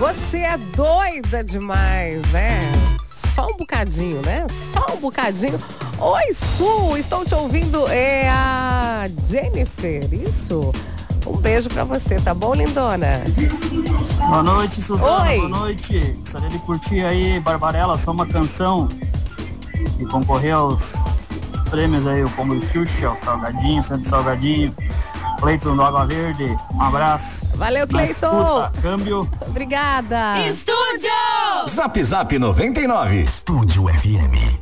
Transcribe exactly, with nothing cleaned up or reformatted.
Você é doida demais, né? Só um bocadinho, né? Só um bocadinho. Oi, Su, estou te ouvindo. É a Jennifer, isso? Um beijo pra você, tá bom, lindona? Boa noite, Suzana. Oi. Boa noite. Gostaria de curtir aí, Barbarella, só uma canção e concorrer aos prêmios aí, como o Xuxa, o Salgadinho, Santo Salgadinho, Cleiton do Água Verde. Um abraço. Valeu, Cleiton. Câmbio. Obrigada. Estúdio! Zap Zap noventa e nove. Estúdio F M.